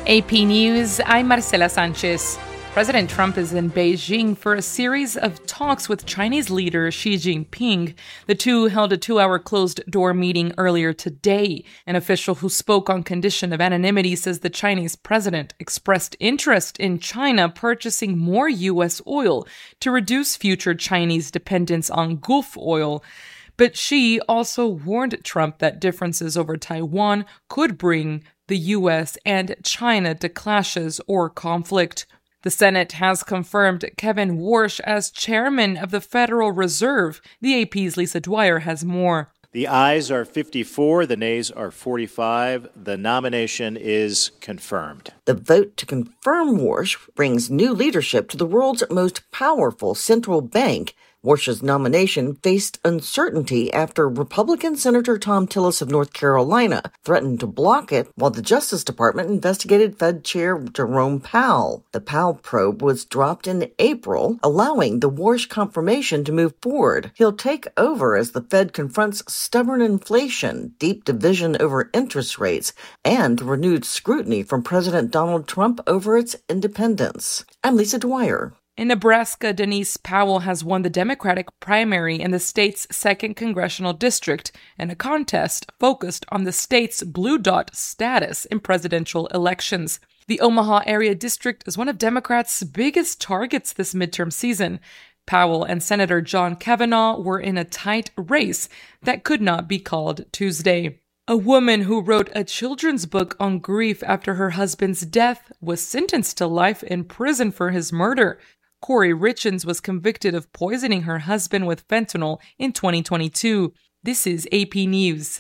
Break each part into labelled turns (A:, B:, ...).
A: AP News, I'm Marcela Sanchez. President Trump is in Beijing for a series of talks with Chinese leader Xi Jinping. The two held a 2-hour closed-door meeting earlier today. An official who spoke on condition of anonymity says the Chinese president expressed interest in China purchasing more U.S. oil to reduce future Chinese dependence on Gulf oil. But Xi also warned Trump that differences over Taiwan could bring the U.S. and China to clashes or conflict. The Senate has confirmed Kevin Warsh as chairman of the Federal Reserve. The AP's Lisa Dwyer has more.
B: The ayes are 54, the nays are 45. The nomination is confirmed.
C: The vote to confirm Warsh brings new leadership to the world's most powerful central bank. Warsh's nomination faced uncertainty after Republican Senator Thom Tillis of North Carolina threatened to block it while the Justice Department investigated Fed Chair Jerome Powell. The Powell probe was dropped in April, allowing the Warsh confirmation to move forward. He'll take over as the Fed confronts stubborn inflation, deep division over interest rates, and renewed scrutiny from President Donald Trump over its independence. I'm Lisa Dwyer.
A: In Nebraska, Denise Powell has won the Democratic primary in the state's 2nd congressional district in a contest focused on the state's blue dot status in presidential elections. The Omaha area district is one of Democrats' biggest targets this midterm season. Powell and Senator John Kavanaugh were in a tight race that could not be called Tuesday. A woman who wrote a children's book on grief after her husband's death was sentenced to life in prison for his murder. Corey Richens was convicted of poisoning her husband with fentanyl in 2022. This is AP News.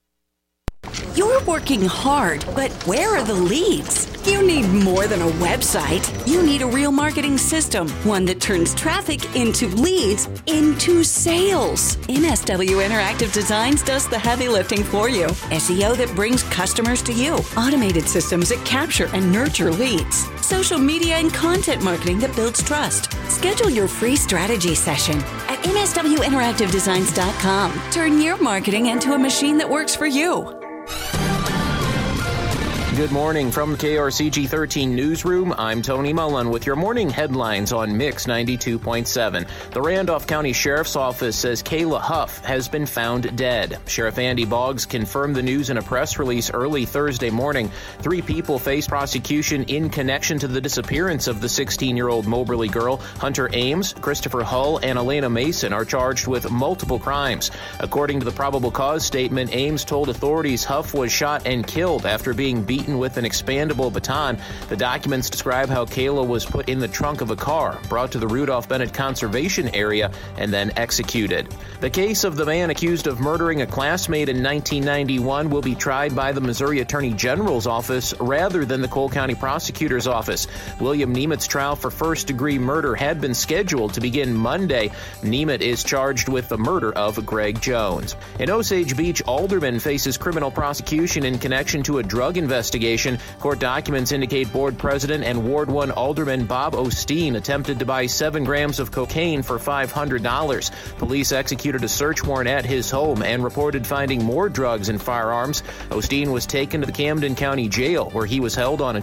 D: You're working hard, but where are the leads? You need more than a website. You need a real marketing system, one that turns traffic into leads into sales. NSW Interactive Designs does the heavy lifting for you. SEO that brings customers to you. Automated systems that capture and nurture leads. Social media and content marketing that builds trust. Schedule your free strategy session at nswinteractivedesigns.com. Turn your marketing into a machine that works for you.
E: Good morning from the KRCG 13 newsroom. I'm Tony Mullen with your morning headlines on Mix 92.7. The Randolph County Sheriff's Office says Kayla Huff has been found dead. Sheriff Andy Boggs confirmed the news in a press release early Thursday morning. 3 people face prosecution in connection to the disappearance of the 16-year-old Moberly girl. Hunter Ames, Christopher Hull, and Elena Mason are charged with multiple crimes. According to the probable cause statement, Ames told authorities Huff was shot and killed after being beaten with an expandable baton. The documents describe how Kayla was put in the trunk of a car, brought to the Rudolph Bennett Conservation Area, and then executed. The case of the man accused of murdering a classmate in 1991 will be tried by the Missouri Attorney General's office rather than the Cole County Prosecutor's office. William Nemit's trial for first-degree murder had been scheduled to begin Monday. Nemit is charged with the murder of Greg Jones. An Osage Beach alderman faces criminal prosecution in connection to a drug investigation. Court documents indicate board president and Ward 1 alderman Bob Osteen attempted to buy 7 grams of cocaine for $500. Police executed a search warrant at his home and reported finding more drugs and firearms. Osteen was taken to the Camden County Jail, where he was held on a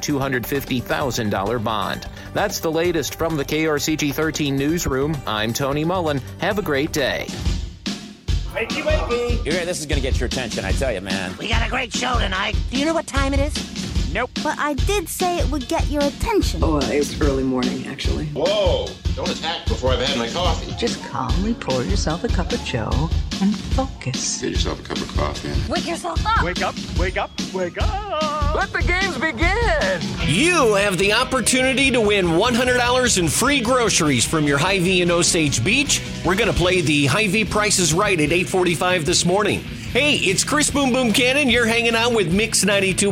E: $250,000 bond. That's the latest from the KRCG 13 newsroom. I'm Tony Mullen. Have a great day.
F: Wakey, wakey. This is going to get your attention, I tell you, man.
G: We got a great show tonight. Do you know what time it is?
F: Nope.
H: But I did say it would get your attention.
I: Oh, it's early morning, actually.
J: Whoa! Don't attack before I've had my coffee.
K: Just calmly pour yourself a cup of joe and focus.
J: Get yourself a cup of coffee.
H: Wake yourself up.
F: Wake up, wake up, wake up.
L: Let the games begin.
M: You have the opportunity to win $100 in free groceries from your Hy-Vee in Osage Beach. We're going to play the Hy-Vee Price is Right at 8:45 this morning. Hey, it's Chris Boom Boom Cannon. You're hanging out with Mix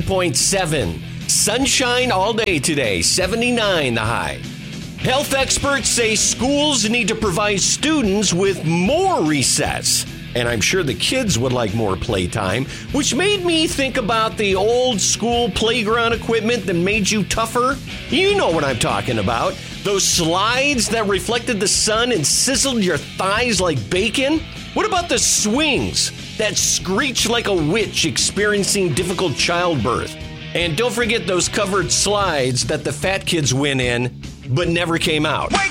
M: 92.7. Sunshine all day today, 79 the high. Health experts say schools need to provide students with more recess. And I'm sure the kids would like more playtime, which made me think about the old school playground equipment that made you tougher. You know what I'm talking about. Those slides that reflected the sun and sizzled your thighs like bacon. What about the swings that screech like a witch experiencing difficult childbirth? And don't forget those covered slides that the fat kids went in but never came out.
L: Wake